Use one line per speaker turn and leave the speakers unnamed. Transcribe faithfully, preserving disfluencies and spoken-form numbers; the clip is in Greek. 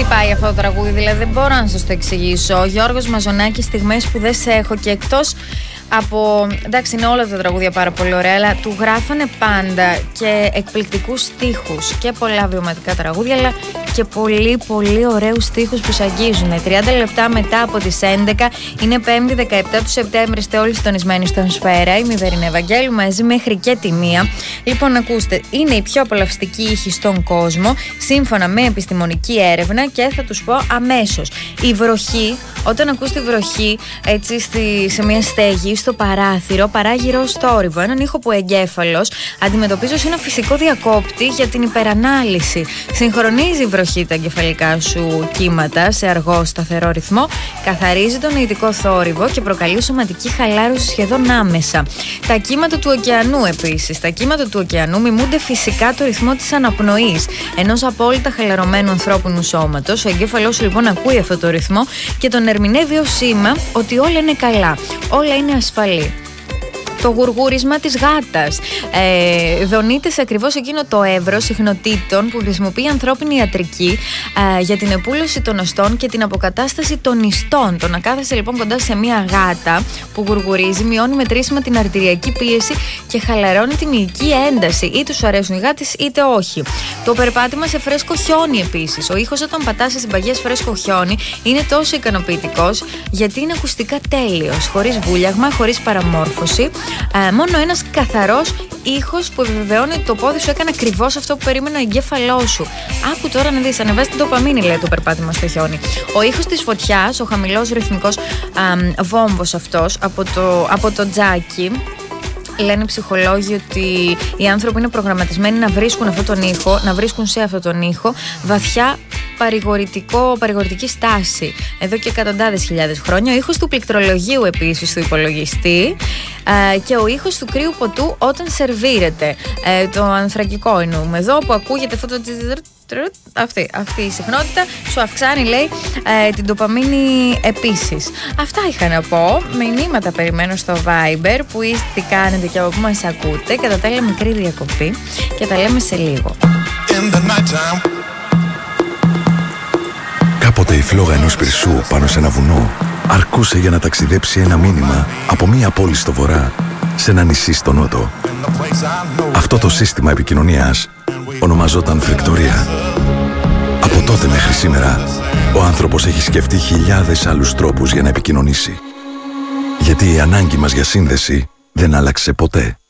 χτυπάει αυτό το τραγούδι, δηλαδή δεν μπορώ να σας το εξηγήσω. Ο Γιώργος Μαζονάκης, στιγμές που δεν σε έχω, και εκτός από, εντάξει, είναι όλα τα τραγούδια πάρα πολύ ωραία, αλλά του γράφανε πάντα και εκπληκτικούς στίχους και πολλά βιωματικά τραγούδια, αλλά και πολύ πολύ ωραίους στίχους που σ' αγγίζουν. τριάντα λεπτά μετά από τις έντεκα, είναι Πέμπτη δεκαεπτά του Σεπτέμβρη, είστε όλοι συντονισμένοι στον Σφαίρα. Είμαι η Βερίνα Ευαγγέλου, μαζί μέχρι και τη μία. Λοιπόν, ακούστε, είναι η πιο απολαυστική ήχη στον κόσμο, σύμφωνα με επιστημονική έρευνα, και θα τους πω αμέσως. Η βροχή, όταν ακούς τη βροχή έτσι στη, σε μια στέγη, στο παράθυρο, παράγει ροζ θόρυβο, έναν ήχο που ο εγκέφαλος αντιμετωπίζει ως ένα φυσικό διακόπτη για την υπερανάλυση. Συγχρονίζει η βροχή τα εγκεφαλικά σου κύματα σε αργό σταθερό ρυθμό, καθαρίζει τον νοητικό θόρυβο και προκαλεί σωματική χαλάρωση σχεδόν άμεσα. Τα κύματα του ωκεανού επίσης. Τα κύματα του ωκεανού μιμούνται φυσικά το ρυθμό της αναπνοής ενός απόλυτα χαλαρωμένου ανθρώπινου σώματος. Ο εγκέφαλός σου λοιπόν ακούει αυτό το ρυθμό και τον ερμηνεύει ως σήμα ότι όλα είναι καλά, όλα είναι ασφαλή. Το γουργούρισμα της γάτας ε, δονείται σε ακριβώς εκείνο το εύρος συχνοτήτων που χρησιμοποιεί η ανθρώπινη ιατρική ε, για την επούλωση των οστών και την αποκατάσταση των ιστών. Το να κάθεσαι λοιπόν κοντά σε μια γάτα που γουργουρίζει μειώνει μετρήσιμα την αρτηριακή πίεση και χαλαρώνει τη μυϊκή ένταση. Είτε σου αρέσουν οι γάτες είτε όχι. Το περπάτημα σε φρέσκο χιόνι επίσης. Ο ήχος όταν πατάς σε συμπαγές φρέσκο χιόνι είναι τόσο ικανοποιητικός γιατί είναι ακουστικά τέλειος, χωρίς βούλιαγμα, χωρίς παραμόρφωση. Ε, μόνο ένας καθαρός ήχος που επιβεβαιώνει ότι το πόδι σου έκανε ακριβώς αυτό που περίμενε ο εγκέφαλός σου. Άκου τώρα να δεις, ανεβάζει την ντοπαμίνη, λέει το περπάτημα στο χιόνι. Ο ήχος της φωτιάς, ο χαμηλός ρυθμικός α, βόμβος αυτός από το, από το τζάκι. Λένε οι ψυχολόγοι ότι οι άνθρωποι είναι προγραμματισμένοι να βρίσκουν αυτόν τον ήχο, να βρίσκουν σε αυτόν τον ήχο βαθιά παρηγορητικό, παρηγορητική στάση εδώ και εκατοντάδες χιλιάδες χρόνια. Ο ήχος του πληκτρολογίου επίσης του υπολογιστή ε, και ο ήχος του κρύου ποτού όταν σερβίρεται. Ε, το ανθρακικό εννοούμε εδώ, που ακούγεται αυτό το... Αυτή, αυτή η συχνότητα σου αυξάνει, λέει, ε, την ντοπαμίνη επίσης. Αυτά είχα να πω. Μηνύματα περιμένω στο Viber, που είστε, τι κάνετε και από πού μας ακούτε, και τα τα λέμε μικρή διακοπή και τα λέμε σε λίγο.
Κάποτε η φλόγα ενός πυρσού πάνω σε ένα βουνό αρκούσε για να ταξιδέψει ένα μήνυμα από μία πόλη στο βορρά σε ένα νησί στο νότο. Αυτό το σύστημα επικοινωνίας ονομαζόταν φρικτορία. Από τότε μέχρι σήμερα, ο άνθρωπος έχει σκεφτεί χιλιάδες άλλους τρόπους για να επικοινωνήσει. Γιατί η ανάγκη μας για σύνδεση δεν άλλαξε ποτέ.